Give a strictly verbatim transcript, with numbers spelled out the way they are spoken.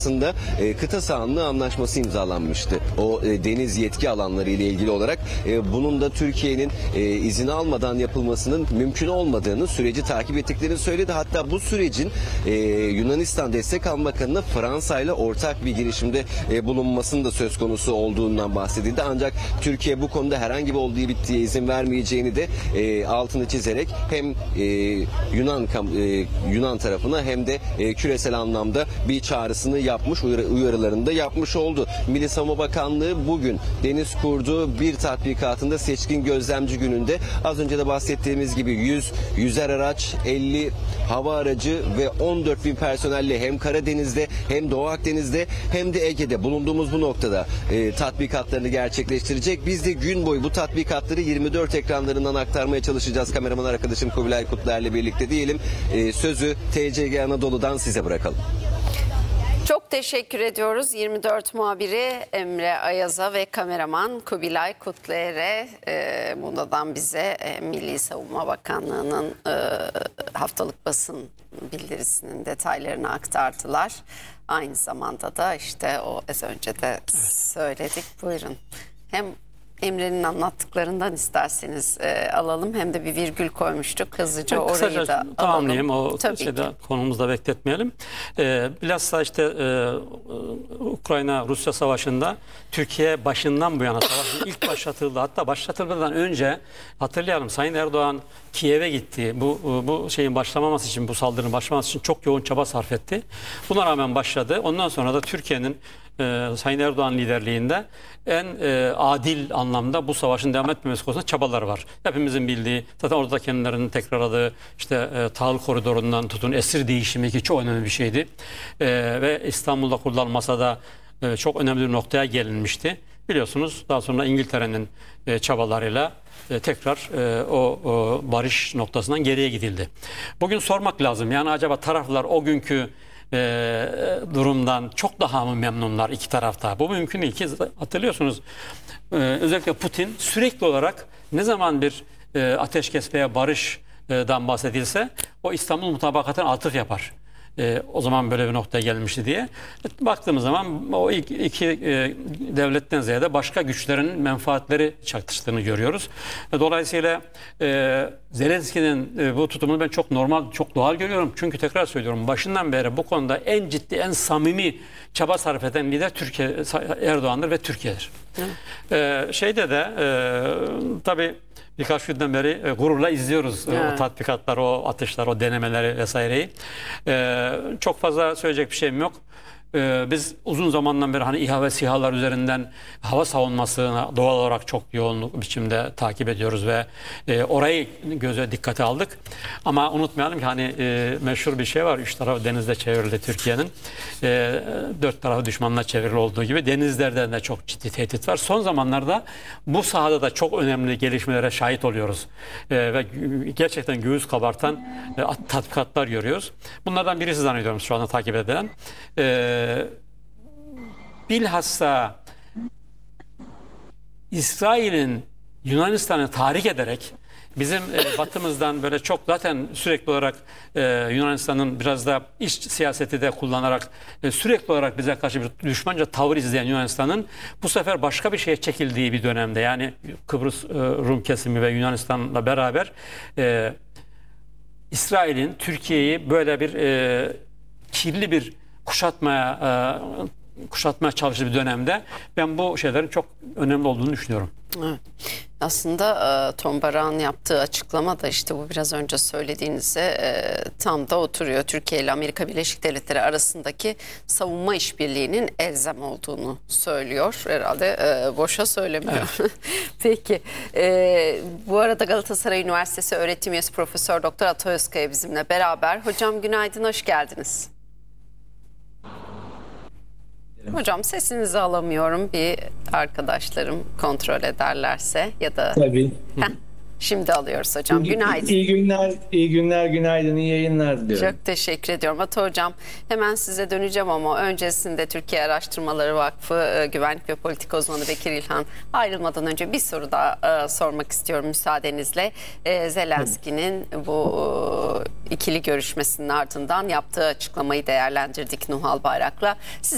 Aslında e, kıta sahanlığı anlaşması imzalanmıştı. O e, deniz yetki alanları ile ilgili olarak e, bunun da Türkiye'nin e, izin almadan yapılmasının mümkün olmadığını, süreci takip ettiklerini söyledi. Hatta bu sürecin e, Yunanistan Destek Alma Bakanı'na Fransa ile ortak bir girişimde e, bulunmasının da söz konusu olduğundan bahsedildi. Ancak Türkiye bu konuda herhangi bir olduğu bittiğe izin vermeyeceğini de e, altını çizerek hem e, Yunan e, Yunan tarafına hem de e, küresel anlamda bir çağrısını yapmış, uyarılarını da yapmış oldu. Milli Savunma Bakanlığı bugün deniz kurduğu bir tatbikatında seçkin gözlemci gününde az önce de bahsettiğimiz gibi yüz, yüzer araç, elli hava aracı ve on dört bin personelle hem Karadeniz'de hem Doğu Akdeniz'de hem de Ege'de bulunduğumuz bu noktada e, tatbikatlarını gerçekleştirecek. Biz de gün boyu bu tatbikatları yirmi dört ekranlarından aktarmaya çalışacağız. Kameraman arkadaşım Kubilay Kutluer'le birlikte diyelim. E, sözü T C G Anadolu'dan size bırakalım. Çok teşekkür ediyoruz yirmi dört muhabiri Emre Ayaz'a ve kameraman Kubilay Kutluer'e e, bundan bize e, Milli Savunma Bakanlığı'nın e, haftalık basın bildirisinin detaylarını aktardılar. Aynı zamanda da işte o az önce de söyledik. Buyurun. Hem Emre'nin anlattıklarından isterseniz e, alalım, hem de bir virgül koymuştuk. Hızlıca ben orayı da alalım. Tamamlayayım. O Tabii şeyde ki. konumuzda bekletmeyelim. Ee, bilhassa işte e, Ukrayna-Rusya savaşında Türkiye başından bu yana savaşın ilk başlatıldı. Hatta başlatılmadan önce hatırlayalım, Sayın Erdoğan Kiev'e gitti. Bu bu şeyin başlamaması için, bu saldırının başlamaması için çok yoğun çaba sarf etti. Buna rağmen başladı. Ondan sonra da Türkiye'nin e, Sayın Erdoğan liderliğinde en e, adil anlamda bu savaşın devam etmemesi konusunda çabalar var. Hepimizin bildiği, zaten orada kendilerinin tekrarladığı işte e, tahıl koridorundan tutun esir değişimi ki çok önemli bir şeydi. E, ve İstanbul'da kurulan masada e, çok önemli bir noktaya gelinmişti. Biliyorsunuz daha sonra İngiltere'nin e, çabalarıyla e, tekrar e, o, o barış noktasından geriye gidildi. Bugün sormak lazım, yani acaba taraflar o günkü E, durumdan çok daha mı memnunlar iki tarafta? Bu mümkün değil ki. Hatırlıyorsunuz e, özellikle Putin sürekli olarak ne zaman bir e, ateşkes veya barışdan bahsedilse o İstanbul Mutabakatı'na atıf yapar. E, o zaman böyle bir noktaya gelmişti diye. Baktığımız zaman o ilk iki e, devletten ziyade başka güçlerin menfaatleri çatıştığını görüyoruz. E, dolayısıyla e, Zelenski'nin e, bu tutumunu ben çok normal, çok doğal görüyorum. Çünkü tekrar söylüyorum, başından beri bu konuda en ciddi, en samimi çaba sarf eden lider Türkiye, Erdoğan'dır ve Türkiye'dir. E, şeyde de e, tabii birkaç günden beri e, gururla izliyoruz evet. o tatbikatları, o atışlar, o denemeleri vesaireyi. E, çok fazla söyleyecek bir şeyim yok. E, biz uzun zamandan beri hani İHA ve SİHA'lar üzerinden hava savunmasını doğal olarak çok yoğun biçimde takip ediyoruz ve e, orayı göze dikkate aldık. Ama unutmayalım ki hani e, meşhur bir şey var. Üç tarafı denizle çevrildi Türkiye'nin. E, dört tarafı düşmanla çevrili olduğu gibi denizlerden de çok ciddi tehdit var. Son zamanlarda bu sahada da çok önemli gelişmelere şahit oluyoruz. E, ve gerçekten göğüs kabartan e, tatbikatlar görüyoruz. Bunlardan birisi zannediyorum şu anda takip edilen. E, bilhassa İsrail'in Yunanistan'ı tahrik ederek bizim e, batımızdan böyle çok zaten sürekli olarak e, Yunanistan'ın biraz da iç siyaseti de kullanarak e, sürekli olarak bize karşı bir düşmanca tavır izleyen Yunanistan'ın bu sefer başka bir şeye çekildiği bir dönemde, yani Kıbrıs e, Rum kesimi ve Yunanistan'la beraber e, İsrail'in Türkiye'yi böyle bir e, kirli bir kuşatmaya e, kuşatmaya çalıştığı bir dönemde ben bu şeylerin çok önemli olduğunu düşünüyorum. Evet. Aslında e, Tom Barak'ın yaptığı açıklama da işte bu biraz önce söylediğinize e, tam da oturuyor. Türkiye ile Amerika Birleşik Devletleri arasındaki savunma işbirliğinin elzem olduğunu söylüyor. Herhalde e, boşa söylemiyor. Evet. Peki. E, bu arada Galatasaray Üniversitesi öğretim üyesi Profesör Doktor Ata Özkaya bizimle beraber. Hocam günaydın, hoş geldiniz. Hocam sesinizi alamıyorum, bir arkadaşlarım kontrol ederlerse ya da... Tabii. Heh, şimdi alıyoruz hocam. Günaydın. İyi günler, iyi günler, günaydın, iyi yayınlar diliyorum. Çok teşekkür ediyorum. Ata hocam, hemen size döneceğim ama öncesinde Türkiye Araştırmaları Vakfı e, Güvenlik ve Politika Uzmanı Bekir İlhan ayrılmadan önce bir soru daha e, sormak istiyorum müsaadenizle. E, Zelenski'nin bu e, ikili görüşmesinin ardından yaptığı açıklamayı değerlendirdik Nuh Albayrak'la. Siz